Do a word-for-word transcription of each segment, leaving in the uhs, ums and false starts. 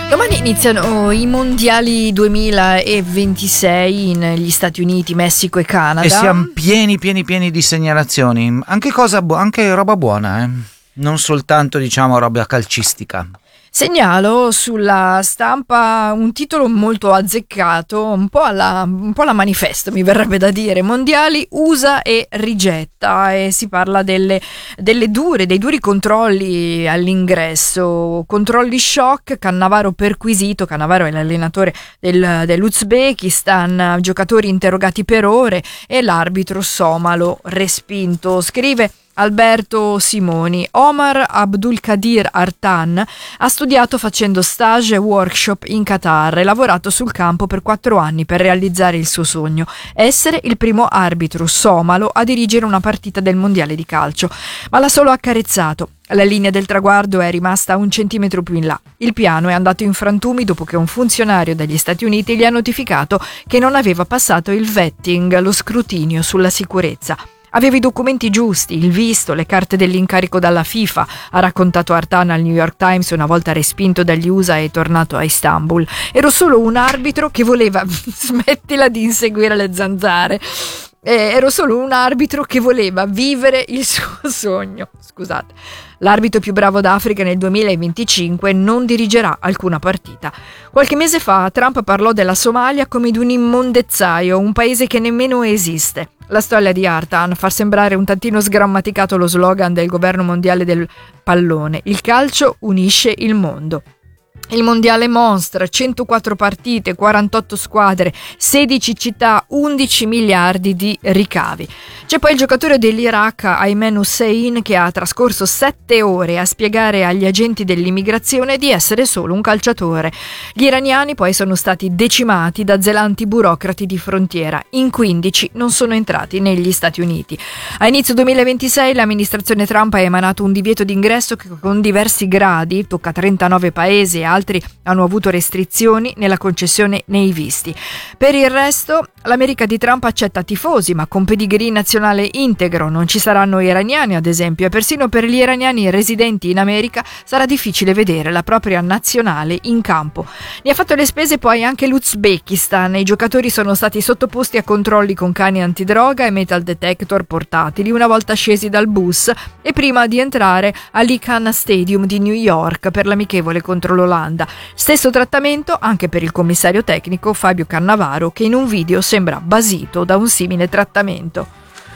Domani iniziano i mondiali duemilaventisei negli Stati Uniti, Messico e Canada. E siamo pieni, pieni, pieni di segnalazioni. Anche cosa bu- anche roba buona, eh? Non soltanto, diciamo, roba calcistica. Segnalo sulla stampa un titolo molto azzeccato, un po' alla, un po' alla manifesto, mi verrebbe da dire. Mondiali usa e rigetta, e si parla delle, delle dure, dei duri controlli all'ingresso, controlli shock. Cannavaro perquisito. Cannavaro è l'allenatore del, dell'Uzbekistan, giocatori interrogati per ore e l'arbitro somalo respinto. Scrive Alberto Simoni. Omar Abdulkadir Artan ha studiato facendo stage e workshop in Qatar e lavorato sul campo per quattro anni per realizzare il suo sogno: essere il primo arbitro somalo a dirigere una partita del mondiale di calcio, ma l'ha solo accarezzato. La linea del traguardo è rimasta un centimetro più in là. Il piano è andato in frantumi dopo che un funzionario degli Stati Uniti gli ha notificato che non aveva passato il vetting, lo scrutinio sulla sicurezza. Avevo i documenti giusti, il visto, le carte dell'incarico dalla FIFA, ha raccontato Artan al New York Times una volta respinto dagli U S A e tornato a Istanbul. Ero solo un arbitro che voleva... smettila di inseguire le zanzare. Eh, ero solo un arbitro che voleva vivere il suo sogno. Scusate. L'arbitro più bravo d'Africa nel duemilaventicinque non dirigerà alcuna partita. Qualche mese fa Trump parlò della Somalia come di un immondezzaio, un paese che nemmeno esiste. La storia di Artan fa sembrare un tantino sgrammaticato lo slogan del governo mondiale del pallone: il calcio unisce il mondo. Il mondiale mostra centoquattro partite, quarantotto squadre, sedici città, undici miliardi di ricavi. C'è poi il giocatore dell'Iraq Ayman Hussein, che ha trascorso sette ore a spiegare agli agenti dell'immigrazione di essere solo un calciatore. Gli iraniani poi sono stati decimati da zelanti burocrati di frontiera. In quindici non sono entrati negli Stati Uniti. A inizio duemilaventisei l'amministrazione Trump ha emanato un divieto d'ingresso che con diversi gradi tocca trentanove paesi e altri hanno avuto restrizioni nella concessione nei visti. Per il resto, l'America di Trump accetta tifosi, ma con pedigree nazionale integro. Non ci saranno iraniani, ad esempio, e persino per gli iraniani residenti in America sarà difficile vedere la propria nazionale in campo. Ne ha fatto le spese poi anche l'Uzbekistan. I giocatori sono stati sottoposti a controlli con cani antidroga e metal detector portatili una volta scesi dal bus e prima di entrare all'E-Khan Stadium di New York per l'amichevole contro l'Olanda. Stesso trattamento anche per il commissario tecnico Fabio Cannavaro, che in un video sembra basito da un simile trattamento.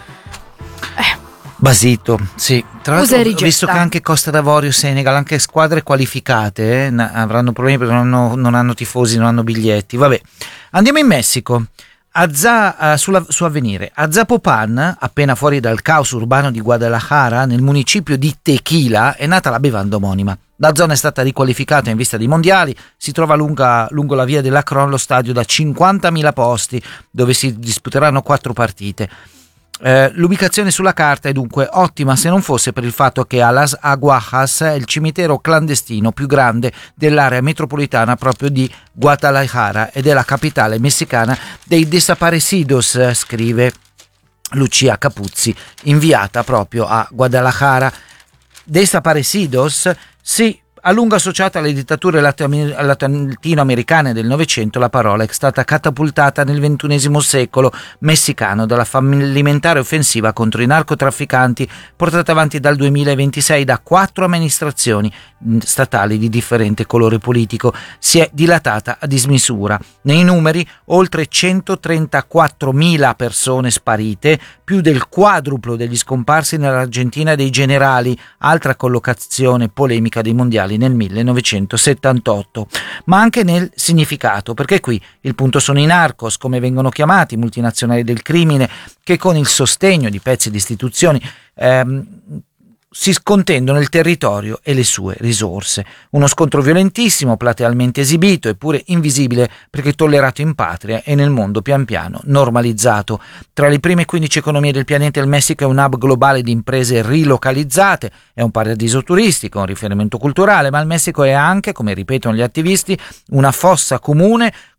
Eh. Basito, sì. Tra l'altro, visto che anche Costa d'Avorio, Senegal, anche squadre qualificate eh, avranno problemi perché non hanno, non hanno tifosi, non hanno biglietti. Vabbè, andiamo in Messico. Azza, uh, sulla, su Avvenire, a Zapopan, appena fuori dal caos urbano di Guadalajara, nel municipio di Tequila, è nata la bevanda omonima. La zona è stata riqualificata in vista dei mondiali, si trova lunga, lungo la via dell'Acron lo stadio da cinquantamila posti, dove si disputeranno quattro partite. Eh, l'ubicazione sulla carta è dunque ottima, se non fosse per il fatto che a Las Aguajas è il cimitero clandestino più grande dell'area metropolitana proprio di Guadalajara ed è la capitale messicana dei desaparecidos, scrive Lucia Capuzzi, inviata proprio a Guadalajara. Desaparecidos, sì, a lungo associata alle dittature latinoamericane del Novecento, la parola è stata catapultata nel ventunesimo secolo messicano dalla fallimentare offensiva contro i narcotrafficanti portata avanti dal duemilaventisei da quattro amministrazioni statali di differente colore politico. Si è dilatata a dismisura. Nei numeri, oltre centotrentaquattromila persone sparite, più del quadruplo degli scomparsi nell'Argentina dei generali, altra collocazione polemica dei mondiali nel millenovecentosettantotto, ma anche nel significato, perché qui il punto sono i narcos, come vengono chiamati, multinazionali del crimine, che con il sostegno di pezzi di istituzioni ehm, si scontendono il territorio e le sue risorse. Uno scontro violentissimo, platealmente esibito, eppure invisibile perché tollerato in patria e nel mondo pian piano normalizzato. Tra le prime quindici economie del pianeta il Messico è un hub globale di imprese rilocalizzate, è un paradiso turistico, un riferimento culturale, ma il Messico è anche, come ripetono gli attivisti, una fossa comune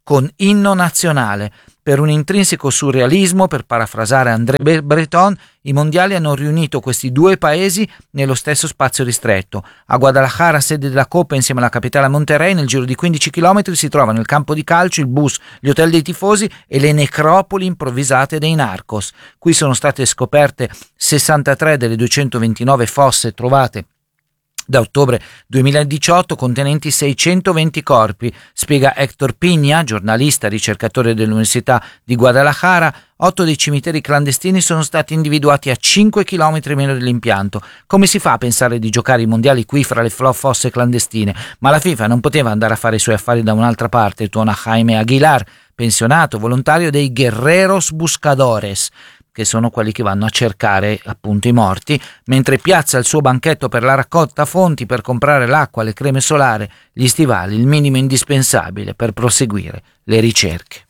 con inno nazionale. Per un intrinseco surrealismo, per parafrasare André Breton, i mondiali hanno riunito questi due paesi nello stesso spazio ristretto. A Guadalajara, sede della Coppa, insieme alla capitale Monterrey, nel giro di quindici chilometri si trovano il campo di calcio, il bus, gli hotel dei tifosi e le necropoli improvvisate dei narcos. Qui sono state scoperte sessantatré delle duecentoventinove fosse trovate da ottobre duemiladiciotto, contenenti seicentoventi corpi, spiega Héctor Piña, giornalista, ricercatore dell'Università di Guadalajara. Otto dei cimiteri clandestini sono stati individuati a cinque chilometri meno dell'impianto. Come si fa a pensare di giocare i mondiali qui fra le fosse clandestine? Ma la FIFA non poteva andare a fare i suoi affari da un'altra parte, tuona Jaime Aguilar, pensionato volontario dei Guerreros Buscadores, che sono quelli che vanno a cercare appunto i morti, mentre piazza il suo banchetto per la raccolta fonti, per comprare l'acqua, le creme solari, gli stivali, il minimo indispensabile per proseguire le ricerche.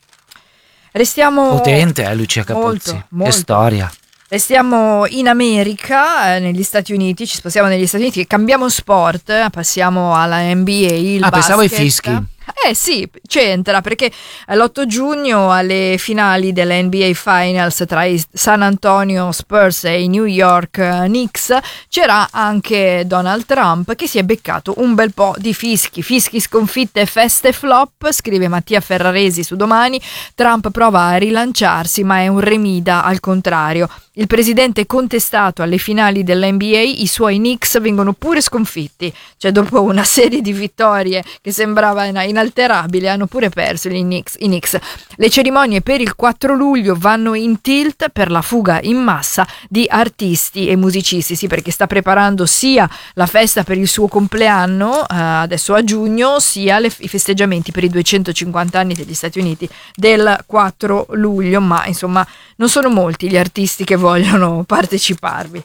Restiamo potente, eh, Lucia Capozzi, molto, molto. Che storia. Restiamo in America, eh, negli Stati Uniti, ci spostiamo negli Stati Uniti, cambiamo sport, passiamo alla N B A, il ah, basket. Pensavo ai fischi. Eh sì, c'entra, perché l'otto giugno alle finali delle N B A Finals tra i San Antonio Spurs e i New York Knicks c'era anche Donald Trump, che si è beccato un bel po' di fischi, fischi, sconfitte, feste flop, scrive Mattia Ferraresi su Domani. Trump prova a rilanciarsi, ma è un remida al contrario. Il presidente contestato alle finali dell'N B A, i suoi Knicks vengono pure sconfitti, cioè dopo una serie di vittorie che sembrava inalterabile hanno pure perso gli Knicks, i Knicks. Le cerimonie per il quattro luglio vanno in tilt per la fuga in massa di artisti e musicisti, sì, perché sta preparando sia la festa per il suo compleanno eh, adesso a giugno, sia le, i festeggiamenti per i duecentocinquanta anni degli Stati Uniti del quattro luglio, ma insomma non sono molti gli artisti che vogliono parteciparvi.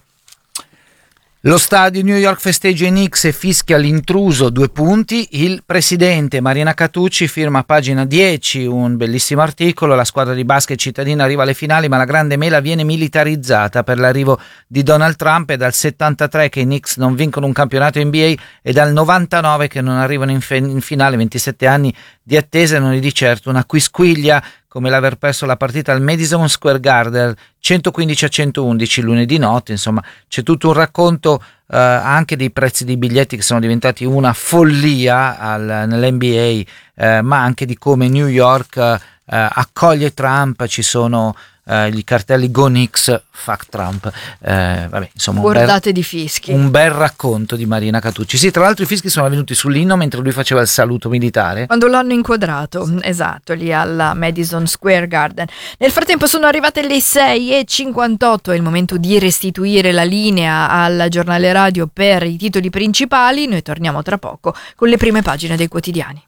Lo stadio New York festeggia i Knicks e fischia l'intruso, due punti. Il presidente Marina Catucci firma a pagina dieci un bellissimo articolo. La squadra di basket cittadina arriva alle finali, ma la grande mela viene militarizzata per l'arrivo di Donald Trump. È dal settantatré che i Knicks non vincono un campionato N B A e dal novantanove che non arrivano in, fe- in finale. ventisette anni di attesa, non è di certo una quisquiglia come l'aver perso la partita al Madison Square Garden centoquindici a centoundici lunedì notte. Insomma, c'è tutto un racconto eh, anche dei prezzi dei biglietti che sono diventati una follia al, nell'N B A, eh, ma anche di come New York eh, accoglie Trump. Ci sono eh, i cartelli Go Knicks, fuck Trump, eh, vabbè, insomma, bordate di fischi, un bel racconto di Marina Catucci. Sì, tra l'altro i fischi sono venuti sull'inno mentre lui faceva il saluto militare, quando l'hanno inquadrato, esatto, lì alla Madison Square Garden. Nel frattempo sono arrivate le sei e cinquantotto, è il momento di restituire la linea al giornale radio per i titoli principali. Noi torniamo tra poco con le prime pagine dei quotidiani.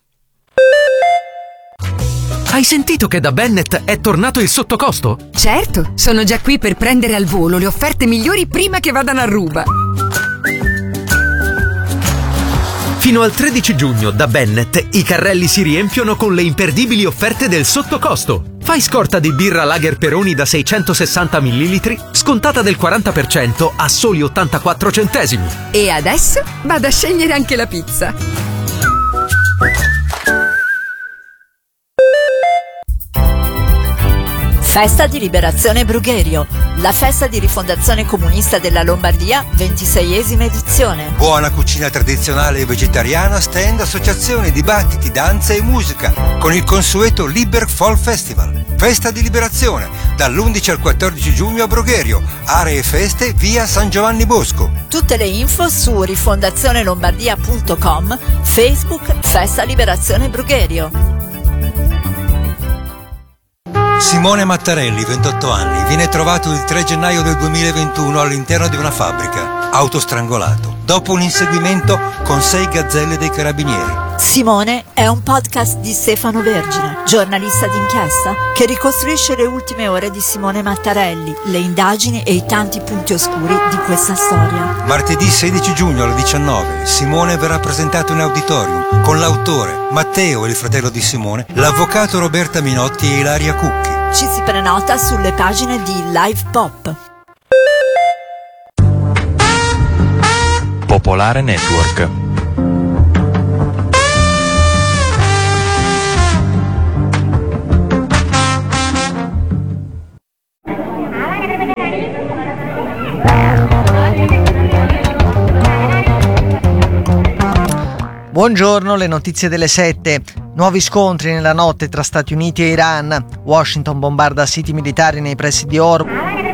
Hai sentito che da Bennett è tornato il sottocosto? Certo, sono già qui per prendere al volo le offerte migliori prima che vadano a ruba. Fino al tredici giugno da Bennett i carrelli si riempiono con le imperdibili offerte del sottocosto. Fai scorta di birra Lager Peroni da seicentosessanta millilitri, scontata del quaranta per cento a soli ottantaquattro centesimi. E adesso vado a scegliere anche la pizza. Festa di Liberazione Brugherio, la festa di rifondazione comunista della Lombardia, ventiseiesima edizione. Buona cucina tradizionale e vegetariana, stand, associazioni, dibattiti, danze e musica, con il consueto Liber Fall Festival. Festa di Liberazione, dall'undici al quattordici giugno a Brugherio, aree feste, via San Giovanni Bosco. Tutte le info su rifondazionelombardia punto com, Facebook Festa Liberazione Brugherio. Simone Mattarelli, ventotto anni, viene trovato il tre gennaio del duemilaventuno all'interno di una fabbrica, autostrangolato, dopo un inseguimento con sei gazzelle dei carabinieri. Simone è un podcast di Stefano Vergine, giornalista d'inchiesta, che ricostruisce le ultime ore di Simone Mattarelli, le indagini e i tanti punti oscuri di questa storia. Martedì sedici giugno alle diciannove, Simone verrà presentato in auditorium con l'autore, Matteo e il fratello di Simone, l'avvocato Roberta Minotti e Ilaria Cucchi. Ci si prenota sulle pagine di Live Pop. Popolare Network. Buongiorno, le notizie delle sette. Nuovi scontri nella notte tra Stati Uniti e Iran. Washington bombarda siti militari nei pressi di Hormuz.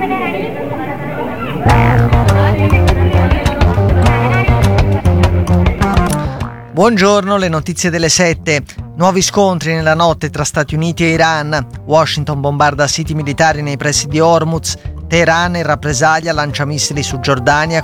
Buongiorno, le notizie delle sette. Nuovi scontri nella notte tra Stati Uniti e Iran. Washington bombarda siti militari nei pressi di Hormuz. Teheran in rappresaglia lancia missili su Giordania.